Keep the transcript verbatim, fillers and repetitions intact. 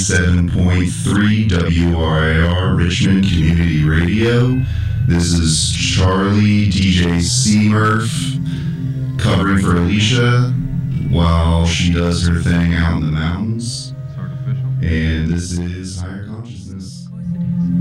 ninety-seven point three W R I R Richmond Community Radio. This is Charlie, D J C Murph, covering for Alicia while she does her thing out in the mountains. And this is Higher Consciousness.